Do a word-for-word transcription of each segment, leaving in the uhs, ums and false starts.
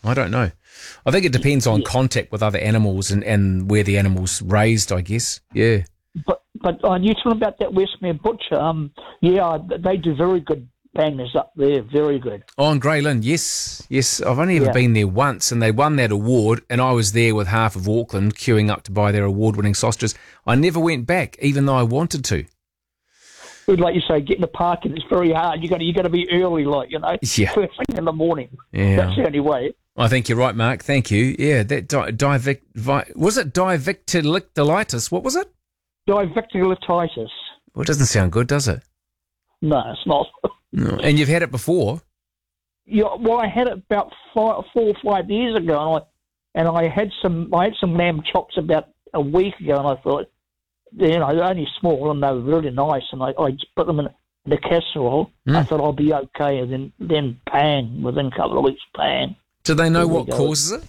I don't know. I think it depends on Yeah. contact with other animals and, and where the animal's raised, I guess. Yeah. But but uh, you talking about that Westmere Butcher? Um, yeah, they do very good bangers up there. Very good. Oh, on Grey Lynn, yes. Yes, I've only ever Yeah. been there once, and they won that award, and I was there with half of Auckland queuing up to buy their award-winning sausages. I never went back, even though I wanted to. But like you say, getting the parking it's very hard. You got you got to be early, like you know, Yeah. first thing in the morning. Yeah. That's the only way. I think you're right, Mark. Thank you. Yeah, that di- divic- vi- was it diverticulitis? What was it? Diverticulitis. Well, it doesn't sound good, does it? No, it's not. No. And you've had it before? Yeah, well, I had it about five, four or five years ago, and I and I had some I had some lamb chops about a week ago, and I thought, you know, they're only small and they were really nice, and I, I just put them in the casserole. Mm. I thought I'll be okay, and then then bang, within a couple of weeks, bang. Do they know There we what go. causes it?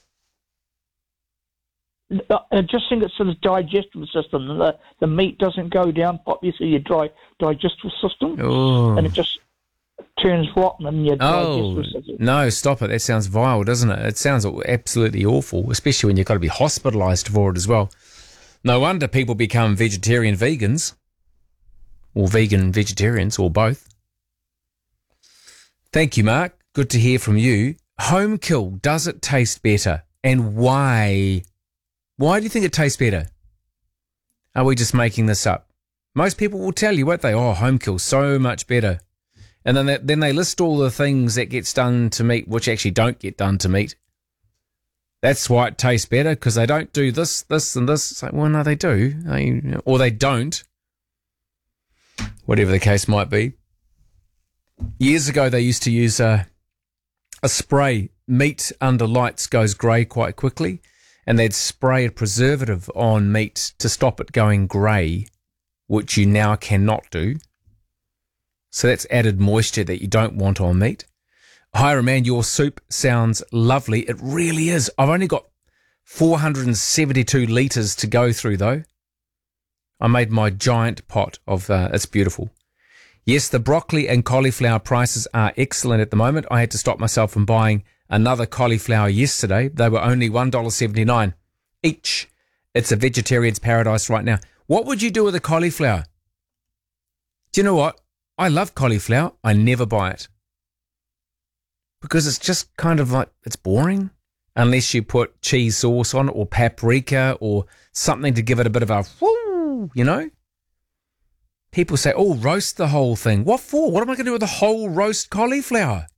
I just think it's the digestive system. The the meat doesn't go down properly through your dry digestive system, Oh. and it just turns rotten in your Oh, digestive system. no, stop it. That sounds vile, doesn't it? It sounds absolutely awful, especially when you've got to be hospitalised for it as well. No wonder people become vegetarian vegans, or vegan vegetarians, or both. Thank you, Mark. Good to hear from you. Home kill, does it taste better? And why? Why do you think it tastes better? Are we just making this up? Most people will tell you, won't they? Oh, home kill, so much better. And then they, then they list all the things that gets done to meat, which actually don't get done to meat. That's why it tastes better, because they don't do this, this, and this. It's like, well, no, they do. They, or they don't. Whatever the case might be. Years ago, they used to use a, a spray. Meat under lights goes grey quite quickly, and they'd spray a preservative on meat to stop it going grey, which you now cannot do. So that's added moisture that you don't want on meat. Hiram, man, your soup sounds lovely. It really is. I've only got four hundred seventy-two litres to go through, though. I made my giant pot of, uh, it's beautiful. Yes, the broccoli and cauliflower prices are excellent at the moment. I had to stop myself from buying another cauliflower yesterday. They were only one dollar seventy-nine each. It's a vegetarian's paradise right now. What would you do with a cauliflower? Do you know what? I love cauliflower. I never buy it. Because it's just kind of like, it's boring. Unless you put cheese sauce on it, or paprika, or something to give it a bit of a whoo, you know? People say, oh, roast the whole thing. What for? What am I going to do with a whole roast cauliflower?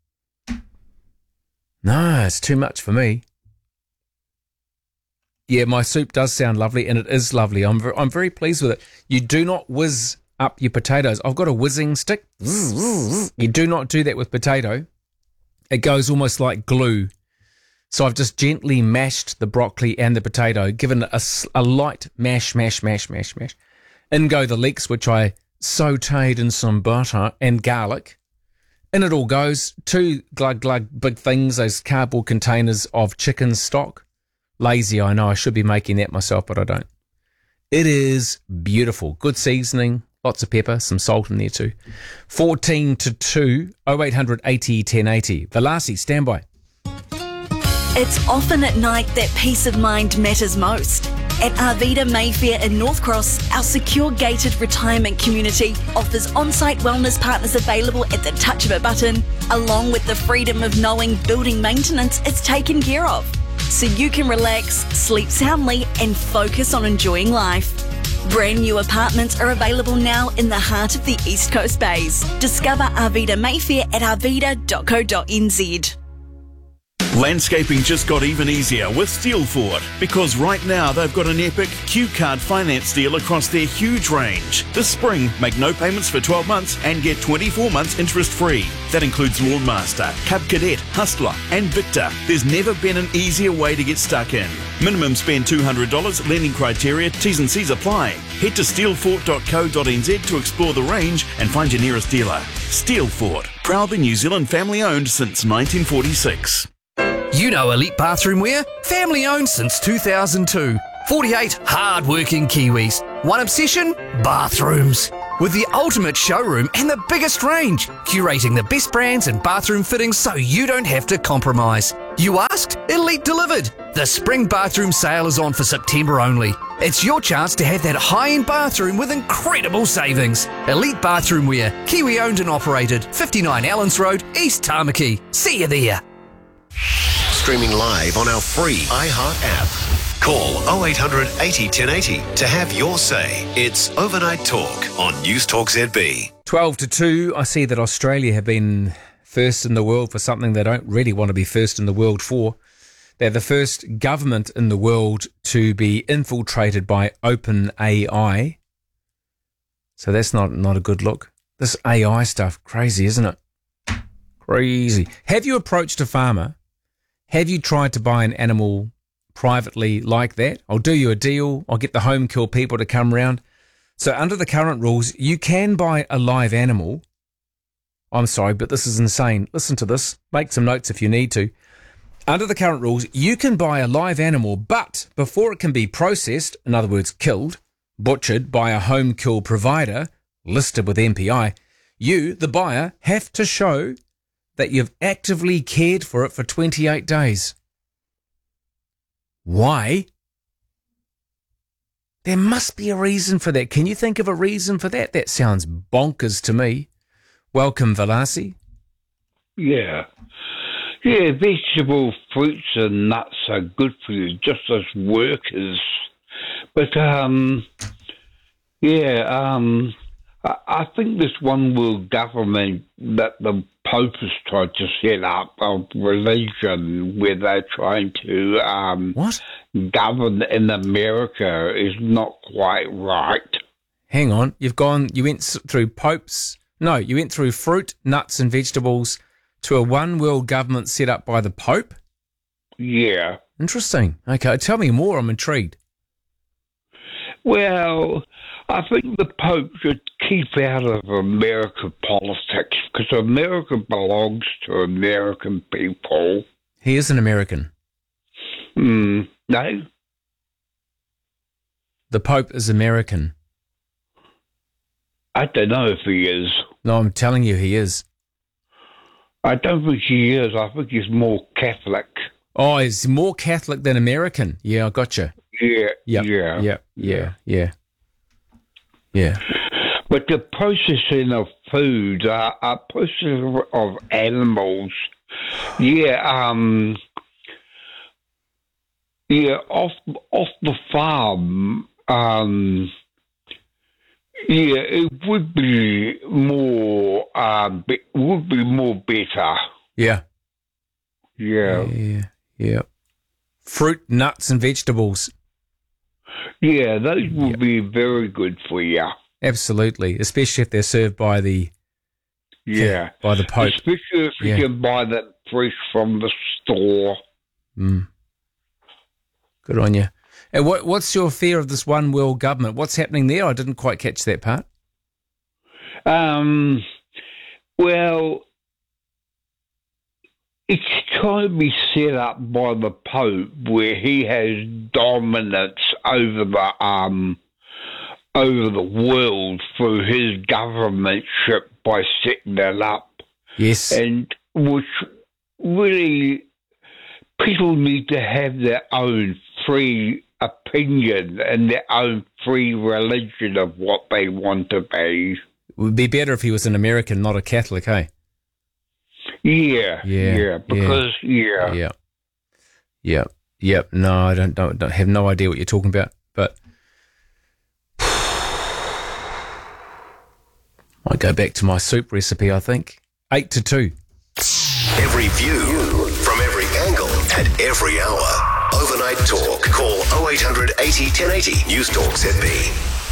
No, it's too much for me. Yeah, my soup does sound lovely, and it is lovely. I'm ver- I'm very pleased with it. You do not whiz up your potatoes. I've got a whizzing stick. You do not do that with potato. It goes almost like glue. So I've just gently mashed the broccoli and the potato, given a, s- a light mash, mash, mash, mash, mash. In go the leeks, which I sautéed in some butter and garlic. In it all goes two glug glug big things, those cardboard containers of chicken stock. Lazy, I know. I should be making that myself, but I don't. It is beautiful. Good seasoning, lots of pepper, some salt in there too. fourteen to two, oh eight hundred eighty ten eighty. Velasi, stand by. It's often at night that peace of mind matters most. At Arvida Mayfair in North Cross, our secure gated retirement community offers on-site wellness partners available at the touch of a button, along with the freedom of knowing building maintenance is taken care of. So you can relax, sleep soundly and focus on enjoying life. Brand new apartments are available now in the heart of the East Coast Bays. Discover Arvida Mayfair at arvida dot co dot n z. Landscaping just got even easier with Steelfort, because right now they've got an epic Q-Card finance deal across their huge range. This spring, make no payments for twelve months and get twenty-four months interest-free. That includes Lawnmaster, Cub Cadet, Hustler and Victor. There's never been an easier way to get stuck in. Minimum spend two hundred dollars, lending criteria, T's and C's apply. Head to steelfort dot co dot n z to explore the range and find your nearest dealer. Steelfort, proudly New Zealand family owned since nineteen forty-six. You know Elite Bathroom Wear, family owned since two thousand two. forty-eight hard-working Kiwis. One obsession? Bathrooms. With the ultimate showroom and the biggest range, curating the best brands and bathroom fittings so you don't have to compromise. You asked? Elite delivered. The spring bathroom sale is on for September only. It's your chance to have that high-end bathroom with incredible savings. Elite Bathroom Wear, Kiwi owned and operated, fifty-nine Allens Road, East Tamaki. See you there. Streaming live on our free iHeart app. Call oh eight hundred eighty ten eighty to have your say. It's Overnight Talk on News Talk Z B. twelve to two, I see that Australia have been first in the world for something they don't really want to be first in the world for. They're the first government in the world to be infiltrated by OpenAI. So that's not, not a good look. This A I stuff, crazy, isn't it? Crazy. Have you approached a farmer? Have you tried to buy an animal privately like that? I'll do you a deal. I'll get the home kill people to come round. So under the current rules, you can buy a live animal. I'm sorry, but this is insane. Listen to this. Make some notes if you need to. Under the current rules, you can buy a live animal, but before it can be processed, in other words, killed, butchered by a home kill provider listed with M P I, you, the buyer, have to show that you've actively cared for it for twenty-eight days. Why? There must be a reason for that. Can you think of a reason for that? That sounds bonkers to me. Welcome, Velasi. Yeah. Yeah, vegetable fruits and nuts are good for you, just as workers. But, um, yeah, um, I, I think this one world government that the Pope has tried to set up of religion where they're trying to um, what? govern in America is not quite right. Hang on. You've gone, you went through popes. No, you went through fruit, nuts and vegetables to a one world government set up by the Pope? Yeah. Interesting. Okay, tell me more. I'm intrigued. Well, I think the Pope should keep out of American politics because America belongs to American people. He is an American. Mm, no. The Pope is American. I don't know if he is. No, I'm telling you he is. I don't think he is. I think he's more Catholic. Oh, he's more Catholic than American. Yeah, I gotcha. Yeah, yep, yeah, yeah, yeah, yeah, yeah. But the processing of food, uh, uh, processing of animals, yeah, um, yeah, off off the farm, um, yeah, it would be more, um, be, would be more better. Yeah, yeah, yeah, yeah. Fruit, nuts, and vegetables. Yeah, those will yep. be very good for you. Absolutely, especially if they're served by the yeah by the Pope. Especially if you yeah. can buy that fresh from the store. Mm. Good on you. And what what's your fear of this one world government? What's happening there? I didn't quite catch that part. Um. Well, it's trying to be set up by the Pope where he has dominance over the um over the world through his governmentship by setting it up. Yes. And which really people need to have their own free opinion and their own free religion of what they want to be. It would be better if he was an American, not a Catholic, hey? Yeah, yeah, yeah, because yeah, yeah, yeah, yeah. No, I don't, don't, don't have no idea what you're talking about. But I go back to my soup recipe. I think eight to two. Every view from every angle at every hour. Overnight Talk. Call oh eight hundred eighty ten eighty. News Talk Z B.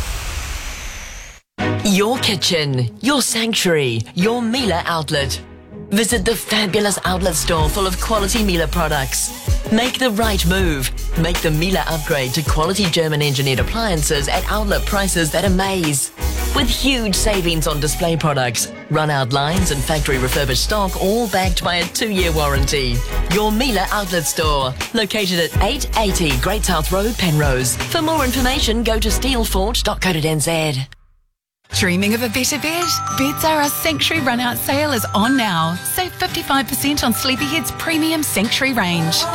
Your kitchen, your sanctuary, your Miele outlet. Visit the fabulous outlet store full of quality Miele products. Make the right move. Make the Miele upgrade to quality German engineered appliances at outlet prices that amaze. With huge savings on display products, run-out lines and factory refurbished stock, all backed by a two-year warranty. Your Miele outlet store, located at eight eighty Great South Road, Penrose. For more information, go to steelfort dot co dot n z. Dreaming of a better bed? Beds R Us Sanctuary run-out sale is on now. Save fifty-five percent on Sleepyhead's premium Sanctuary range.